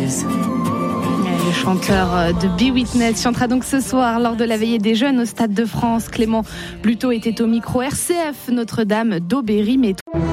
Le chanteur de Be Witness chantera donc ce soir lors de la veillée des jeunes au Stade de France. Clément Bluteau était au micro. RCF Notre-Dame d'Aubéry.